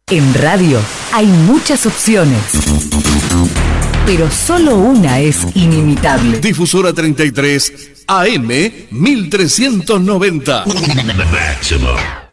En radio hay muchas opciones, pero solo una es inimitable. Difusora 33 AM 1390. Máximo.